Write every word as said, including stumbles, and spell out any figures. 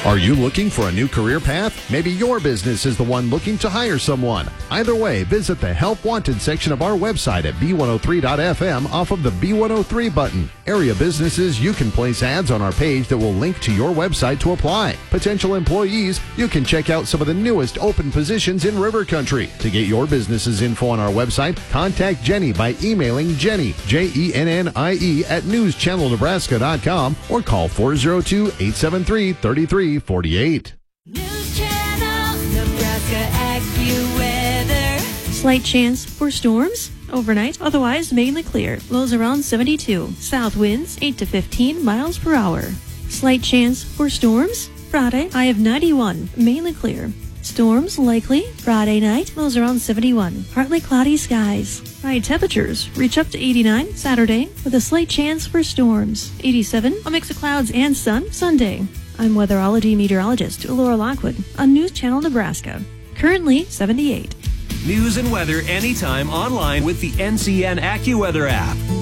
Are you looking for a new career path? Maybe your business is the one looking to hire someone. Either way, visit the Help Wanted section of our website at B one oh three dot F M off of the B one oh three button. Area businesses, you can place ads on our page that will link to your website to apply. Potential employees, you can check out some of the newest open positions in River Country. To get your business's info on our website, contact Jenny by emailing Jenny, J E N N I E, at news channel nebraska dot com or call four oh two, eight seven three, three three four eight. News Channel Nebraska AccuWeather. Slight chance for storms overnight, otherwise mainly clear. Lows around seventy-two. South winds eight to fifteen miles per hour. Slight chance for storms Friday, high of ninety-one, mainly clear. Storms likely Friday night, lows around seventy-one. Partly cloudy skies. High temperatures reach up to eighty-nine Saturday with a slight chance for storms. eighty-seven, a mix of clouds and sun Sunday. I'm weatherology meteorologist Laura Lockwood on News Channel Nebraska. Currently seventy-eight. News and weather anytime online with the N C N AccuWeather app.